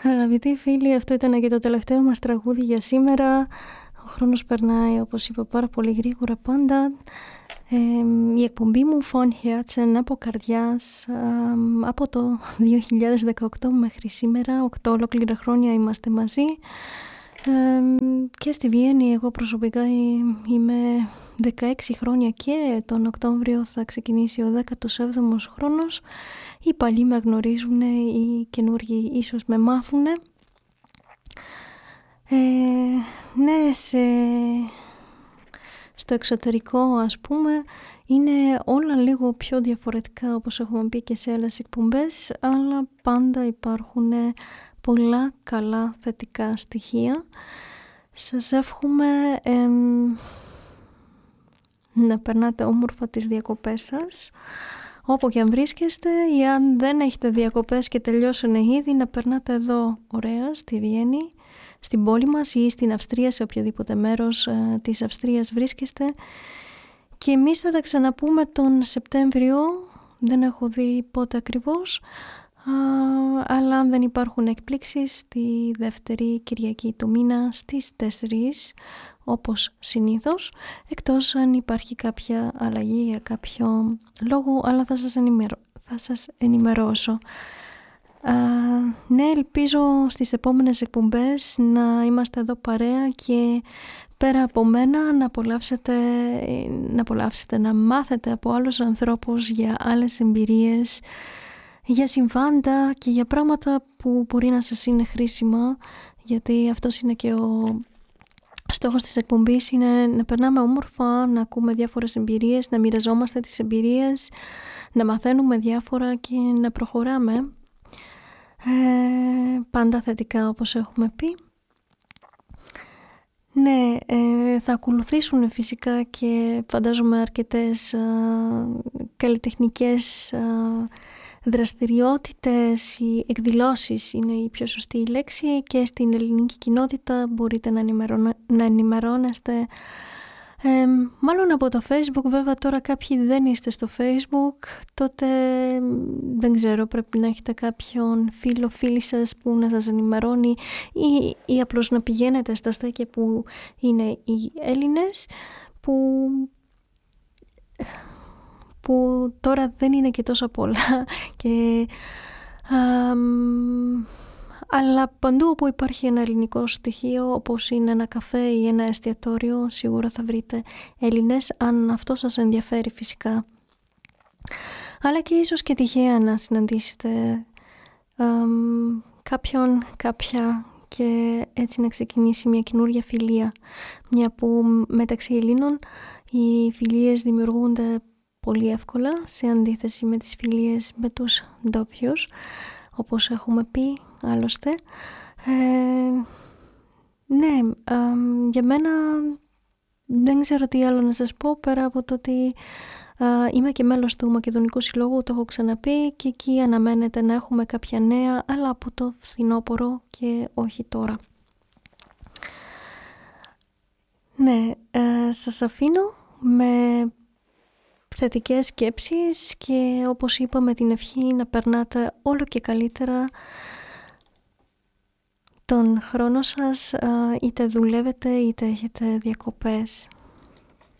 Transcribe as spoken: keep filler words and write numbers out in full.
Αγαπητοί φίλοι, αυτό ήταν και το τελευταίο μας τραγούδι για σήμερα. Ο χρόνος περνάει, όπως είπα, πάρα πολύ γρήγορα πάντα. Ε, η εκπομπή μου Von Herzen από καρδιάς, ε, από το δύο χιλιάδες δεκαοκτώ μέχρι σήμερα, οκτώ ολόκληρα χρόνια είμαστε μαζί. Ε, και στη Βιέννη εγώ προσωπικά είμαι δεκαέξι χρόνια και τον Οκτώβριο θα ξεκινήσει ο δέκατος έβδομος χρόνος. Οι παλιοί με γνωρίζουν, οι καινούργοι ίσως με μάθουν. Ε, ναι, σε... στο εξωτερικό ας πούμε είναι όλα λίγο πιο διαφορετικά, όπως έχουμε πει και σε άλλες εκπομπές, αλλά πάντα υπάρχουν πολλά καλά θετικά στοιχεία. Σας εύχομαι ε, να περνάτε όμορφα τις διακοπές σας, όπου και αν βρίσκεστε, ή αν δεν έχετε διακοπές και τελειώσανε ήδη, να περνάτε εδώ ωραία στη Βιέννη, στην πόλη μας, ή στην Αυστρία, σε οποιοδήποτε μέρος ε, της Αυστρίας βρίσκεστε. Και εμείς θα τα ξαναπούμε τον Σεπτέμβριο, δεν έχω δει πότε ακριβώς, α, αλλά αν δεν υπάρχουν εκπλήξεις, τη δεύτερη Κυριακή του μήνα στις τέσσερις, όπως συνήθως, εκτός αν υπάρχει κάποια αλλαγή για κάποιο λόγο, αλλά θα σας, ενημερώ, θα σας ενημερώσω. Α, ναι, ελπίζω στις επόμενες εκπομπές να είμαστε εδώ παρέα και πέρα από μένα να απολαύσετε, να απολαύσετε, να μάθετε από άλλους ανθρώπους για άλλες εμπειρίες, για συμβάντα και για πράγματα που μπορεί να σας είναι χρήσιμα, γιατί αυτός είναι και ο στόχος της εκπομπής, είναι να περνάμε όμορφα, να ακούμε διάφορες εμπειρίες, να μοιραζόμαστε τις εμπειρίες, να μαθαίνουμε διάφορα και να προχωράμε. Ε, πάντα θετικά, όπως έχουμε πει. Ναι, ε, θα ακολουθήσουν φυσικά και φαντάζομαι αρκετές α, καλλιτεχνικές α, δραστηριότητες, οι εκδηλώσεις είναι η πιο σωστή λέξη, και στην ελληνική κοινότητα μπορείτε να, ενημερώνε, να ενημερώνεστε ε, μάλλον από το Facebook. Βέβαια τώρα κάποιοι δεν είστε στο Facebook, τότε δεν ξέρω, πρέπει να έχετε κάποιον φίλο φίλη σας που να σας ενημερώνει, ή, ή απλώς να πηγαίνετε στα στέκια που είναι οι Έλληνες, που, που τώρα δεν είναι και τόσο πολλά και α, αλλά παντού όπου υπάρχει ένα ελληνικό στοιχείο, όπως είναι ένα καφέ ή ένα εστιατόριο, σίγουρα θα βρείτε Έλληνες, αν αυτό σας ενδιαφέρει φυσικά. Αλλά και ίσως και τυχαία να συναντήσετε εμ, κάποιον, κάποια, και έτσι να ξεκινήσει μια καινούργια φιλία. Μια που μεταξύ Ελλήνων οι φιλίες δημιουργούνται πολύ εύκολα, σε αντίθεση με τις φιλίες με τους ντόπιους, όπως έχουμε πει άλλωστε. Ε, ναι, ε, για μένα δεν ξέρω τι άλλο να σας πω, πέρα από το ότι ε, είμαι και μέλος του Μακεδονικού Συλλόγου, το έχω ξαναπεί, και εκεί αναμένεται να έχουμε κάποια νέα, αλλά από το φθινόπωρο και όχι τώρα. Ναι, ε, σας αφήνω με θετικές σκέψεις και, όπως είπα, με την ευχή να περνάτε όλο και καλύτερα τον χρόνο σας, είτε δουλεύετε είτε έχετε διακοπές.